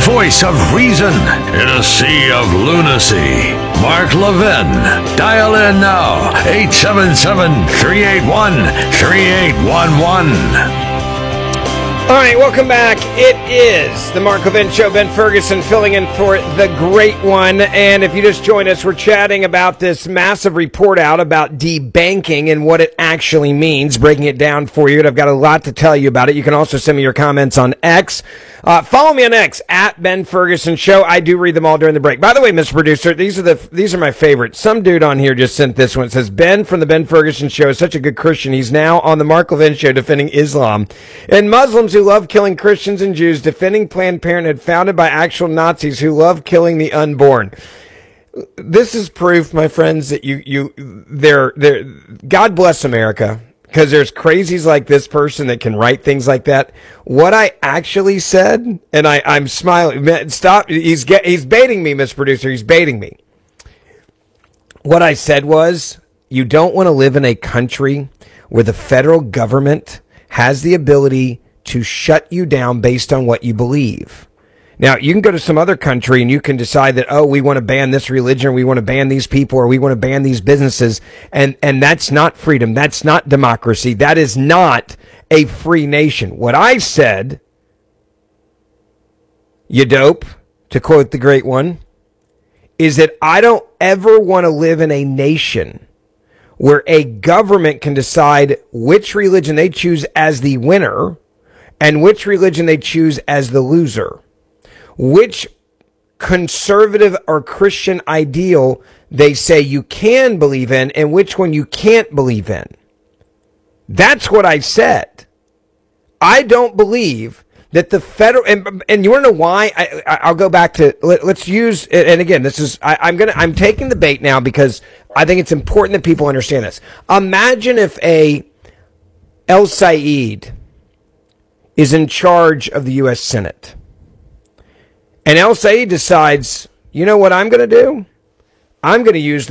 voice of reason in a sea of lunacy. Mark Levin. Dial in now. 877-381-3811. All right, welcome back. It is the Mark Levin Show. Ben Ferguson filling in for the great one. And if you just joined us, we're chatting about this massive report out about debanking and what it actually means, breaking it down for you. And I've got a lot to tell you about it. You can also send me your comments on X. Follow me on X, at Ben Ferguson Show. I do read them all during the break. By the way, Mr. Producer, these are my favorites. Some dude on here just sent this one. It says, Ben from the Ben Ferguson Show is such a good Christian. He's now on the Mark Levin Show defending Islam. And Muslims who love killing Christians and Jews, defending Planned Parenthood founded by actual Nazis who love killing the unborn. This is proof, my friends, that they're God bless America, because there's crazies like this person that can write things like that. What I actually said, and I'm smiling. Stop. He's baiting me, Mr. Producer. He's baiting me. What I said was, you don't want to live in a country where the federal government has the ability to shut you down based on what you believe. Now, you can go to some other country and you can decide that, oh, we want to ban this religion, or we want to ban these people, or we want to ban these businesses. And that's not freedom. That's not democracy. That is not a free nation. What I said, you dope, to quote the great one, is that I don't ever want to live in a nation where a government can decide which religion they choose as the winner and which religion they choose as the loser, which conservative or Christian ideal they say you can believe in and which one you can't believe in. That's what I said. I don't believe that the federal, and you want to know why? I'll go back to, let's use, and again, this is, I'm taking the bait now because I think it's important that people understand this. Imagine if El Said is in charge of the U.S. Senate. And El Said decides, you know what I'm going to do? I'm going to use